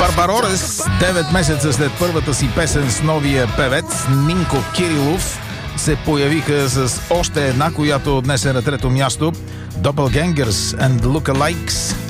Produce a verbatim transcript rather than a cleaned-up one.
Барбаролес, девет месеца след първата си песен с новия певец Минко Кирилов, се появиха с още една, която днес е на трето място. Doppelgangers and Lookalikes.